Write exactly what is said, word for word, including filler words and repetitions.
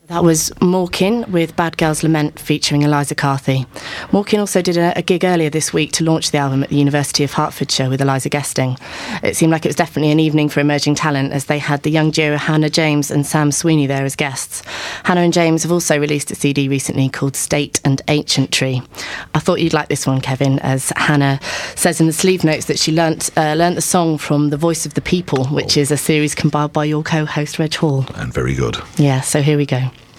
That was Morkin with Bad Girls Lament featuring Eliza Carthy. Morkin also did a, a gig earlier this week to launch the album at the University of Hertfordshire with Eliza guesting. It seemed like it was definitely an evening for emerging talent as they had the young duo Hannah James and Sam Sweeney there as guests. Hannah and James have also released a C D recently called State and Ancient Tree. I thought you'd like this one, Kevin, as Hannah says in the sleeve notes that she learnt, uh, learnt the song from The Voice of the People, which oh. is a series compiled by your co-host Reg Hall. And very good. Yeah, so here we go.